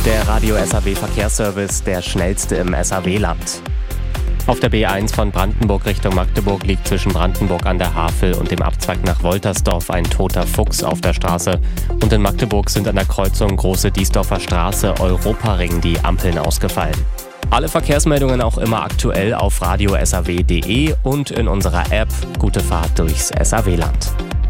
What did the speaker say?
Der Radio SAW Verkehrsservice, der schnellste im SAW-Land. Auf der B1 von Brandenburg Richtung Magdeburg liegt zwischen Brandenburg an der Havel und dem Abzweig nach Woltersdorf ein toter Fuchs auf der Straße. Und in Magdeburg sind an der Kreuzung Große Diesdorfer Straße, Europaring die Ampeln ausgefallen. Alle Verkehrsmeldungen auch immer aktuell auf radiosaw.de und in unserer App. Gute Fahrt durchs SAW-Land.